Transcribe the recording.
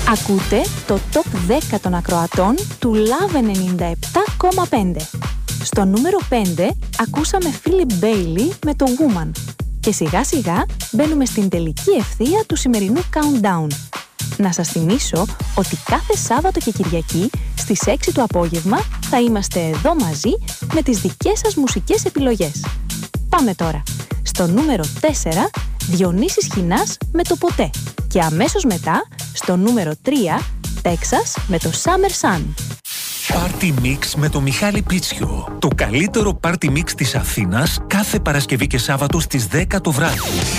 Ακούτε το top 10 των ακροατών του Love 97,5. Στο νούμερο 5 ακούσαμε Philip Bailey με το Woman. Και σιγά σιγά μπαίνουμε στην τελική ευθεία του σημερινού countdown. Να σας θυμίσω ότι κάθε Σάββατο και Κυριακή στις 6 το απόγευμα θα είμαστε εδώ μαζί με τις δικές σας μουσικές επιλογές. Πάμε τώρα. Στο νούμερο 4, Διονύσης Χινάς με το Ποτέ. Και αμέσως μετά, στο νούμερο 3, Τέξας με το Summer Sun. Party Mix με το Μιχάλη Πίτσιο. Το καλύτερο Party Mix της Αθήνας κάθε Παρασκευή και Σάββατο στις 10 το βράδυ.